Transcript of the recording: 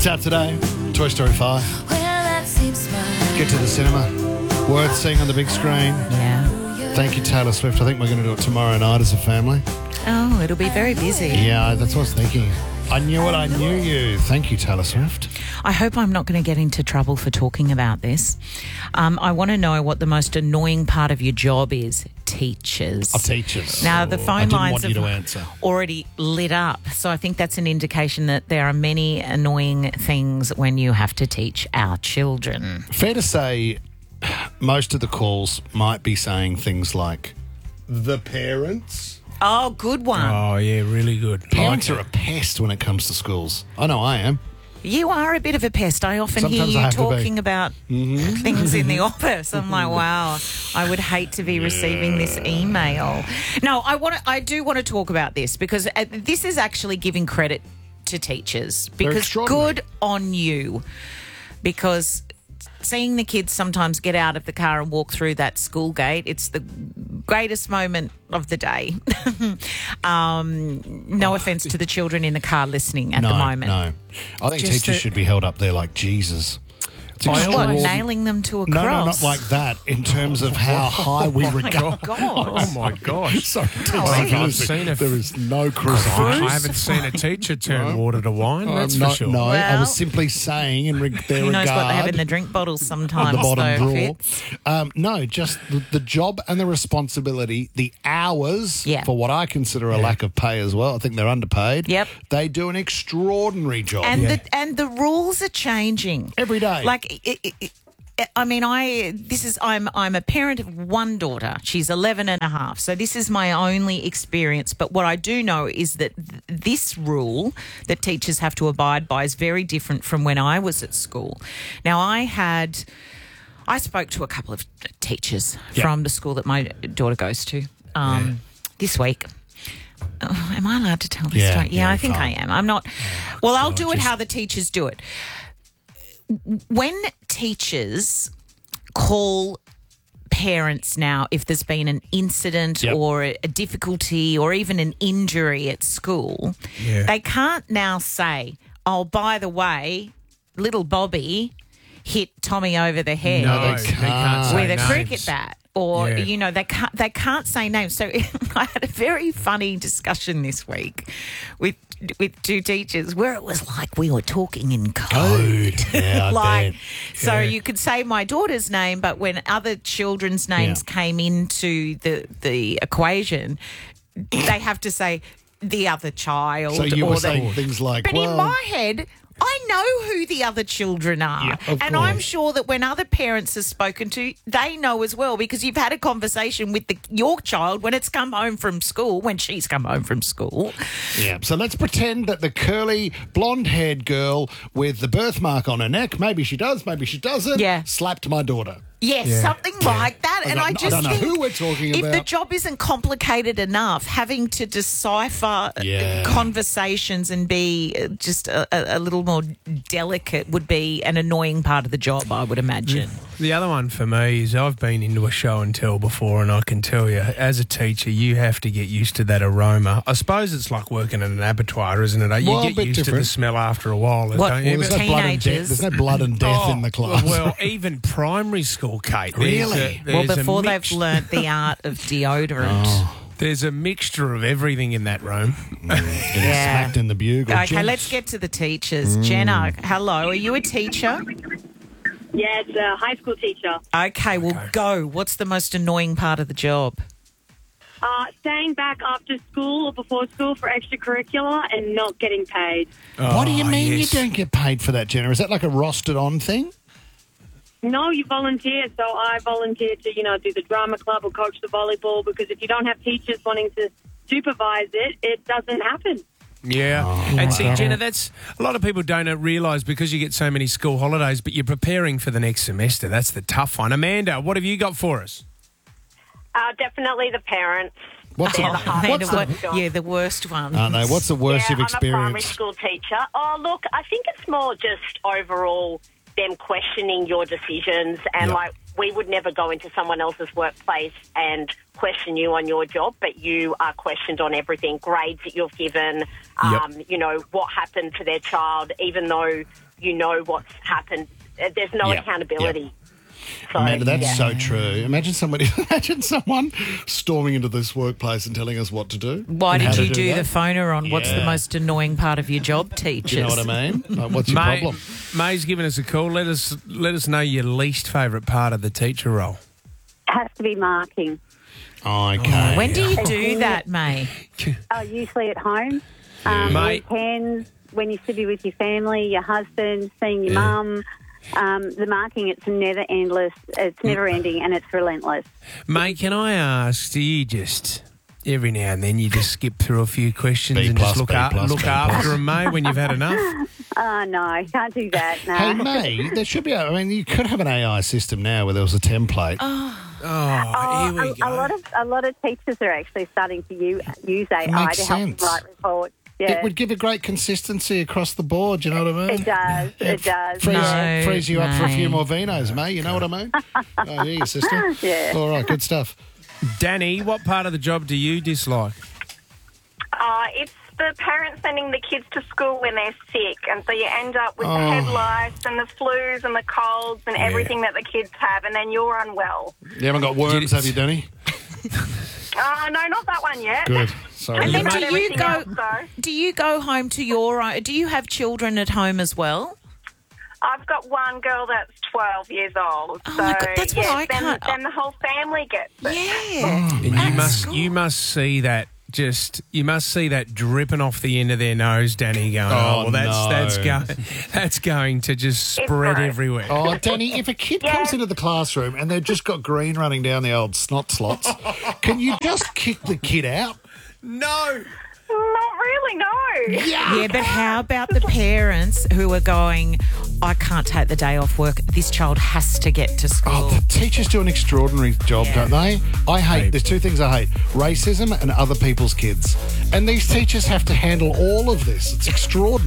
It's out today. Toy Story 5. Get to the cinema. Worth seeing on the big screen. Yeah. Thank you, Taylor Swift. I think we're going to do it tomorrow night as a family. Oh, it'll be very busy. Yeah, that's what I was thinking. I knew it, I knew you. Thank you, Taylor Swift. I hope I'm not going to get into trouble for talking about this. I want to know what the most annoying part of your job is. Teachers. Oh, teachers. Now, the phone lines want you to have answer. already lit up, so I think that's an indication that there are many annoying things when you have to teach our children. Fair to say, most of the calls might be saying things like, the parents. Oh, good one. Oh, yeah, really good. Parents are a pest when it comes to schools. I know I am. You are a bit of a pest. I often Sometimes hear I you have to be. talking about things in the office. I'm like, wow, I would hate to be receiving this email. No, I do want to talk about this because this is actually giving credit to teachers because extraordinary. good on you. Because seeing the kids sometimes get out of the car and walk through that school gate, it's the greatest moment of the day. No offence to the children in the car listening at the moment. No, I think teachers should be held up there like Jesus. It's What, extraordinary. nailing them to a No, cross? not like that. In terms of how high we regard. God. Oh, my gosh. Sorry, I haven't seen a- there is no crucifix. I haven't seen a teacher turn water to wine, that's for sure. No, I Well, was simply saying in their Who knows what they have in regard the drink bottles on sometimes. the bottom though, drawer. Fitz. No, just the job and the responsibility, the hours Yeah. for what I consider a lack of pay as well. I think they're underpaid. Yep. They do an extraordinary job. And the rules are changing Every day. Like, I'm a parent of one daughter. She's 11 and a half. So this is my only experience. But what I do know is that this rule that teachers have to abide by is very different from when I was at school. Now, I spoke to a couple of teachers from the school that my daughter goes to this week. Oh, am I allowed to tell this story? Yeah, I think I am. I'm not. Well, I'll do it how the teachers do it. When teachers call parents now, if there's been an incident or a difficulty or even an injury at school, they can't now say, oh, by the way, little Bobby hit Tommy over the head No, they can't say with a names. cricket bat. Or, they can't say names. So I had a very funny discussion this week with two teachers where it was like we were talking in code. Yeah, I bet. So you could say my daughter's name, but when other children's names came into the equation, they have to say the other child. So you or were the, saying things like, but in my head, I know who the other children are. Yeah, of and I'm course. sure that when other parents are spoken to, they know as well because you've had a conversation with your child when it's come home from school, when she's come home from school. Yeah, so let's pretend that the curly, blonde-haired girl with the birthmark on her neck, maybe she does, maybe she doesn't, slapped my daughter. Yes, something like that. And I don't just know think who we're talking if the about. job isn't complicated enough, having to decipher conversations and be just a little more delicate would be an annoying part of the job, I would imagine. The other one for me is I've been into a show and tell before, and I can tell you, as a teacher, you have to get used to that aroma. I suppose it's like working in an abattoir, isn't it? You Well, a get bit used to the different. smell after a while, What? don't you? There's no blood and death. Teenagers. There's no blood and death in the class. Well, even primary school, Kate. Really? Well, before they've learnt the art of deodorant. There's a mixture of everything in that room. Smacked in the bugle. Okay, Jen- let's get to the teachers. Jenna, hello. Are you a teacher? Yeah, it's a high school teacher. Okay, well, go. What's the most annoying part of the job? Staying back after school or before school for extracurricular and not getting paid. What do you mean yes. you don't get paid for that, Jenna? Is that like a rostered on thing? No, you volunteer. So I volunteer to, do the drama club or coach the volleyball because if you don't have teachers wanting to supervise it, it doesn't happen. Yeah. And see, Jenna, that's a lot of people don't realise because you get so many school holidays, but you're preparing for the next semester. That's the tough one. Amanda, what have you got for us? Definitely the parents. What's They're the- the hardest what's the- job. Yeah, the worst one. I know. What's the worst you've I'm a primary experienced? school teacher. Oh, look, I think it's more just overall them questioning your decisions. And, we would never go into someone else's workplace and question you on your job, but you are questioned on everything, grades that you've given, what happened to their child, even though you know what's happened. There's no accountability. So, Amanda, that's so true. Imagine someone storming into this workplace and telling us what to do. Why did you do the phoner on what's the most annoying part of your job, teachers? Do you know what I mean? Like, what's your problem? May's given us a call. Let us know your least favourite part of the teacher role. Has to be marking. Okay. When do you do that, May? Usually at home. Mate. Weekends, when you sit with your family, your husband, seeing your mum. The marking, it's never endless. It's never ending, and it's relentless. Mate, can I ask, do you just, every now and then, you just skip through a few questions and just look after them, May, when you've had enough? No, can't do that, no. Hey, May, there should be, you could have an AI system now where there was a template. Here we go. A lot of teachers are actually starting to use AI Makes to help them sense. write reports. Yeah. It would give a great consistency across the board, you know what I mean? It does. Frees you up for a few more vinos, May, you know what I mean? Oh, yeah, sister. Yeah. All right, good stuff. Danny, what part of the job do you dislike? It's the parents sending the kids to school when they're sick, and so you end up with the head lice and the flus and the colds and everything that the kids have, and then you're unwell. You haven't got worms, have you, Danny? No, not that one yet. Good. Sorry. And then Everything do you go home to your own? Do you have children at home as well? I've got one girl that's 12 years old. Oh so, my God, that's what I can't. Then the whole family gets it. Yeah. And you must see that. You must see that dripping off the end of their nose, Danny, going, that's going to just spread everywhere. Oh, Danny, if a kid comes into the classroom and they've just got green running down the old snot slots, can you just kick the kid out? No. Not really, no. Yeah, but how about the parents who are going, I can't take the day off work. This child has to get to school. Oh, the teachers do an extraordinary job, don't they? There's two things I hate, racism and other people's kids. And these teachers have to handle all of this. It's extraordinary.